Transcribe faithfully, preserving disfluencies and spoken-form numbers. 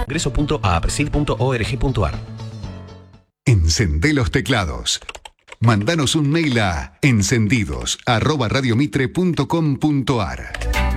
ingreso punto aapsid punto org punto ar. Encendé los teclados. Mandanos un mail a encendidos arroba radiomitre punto com punto ar.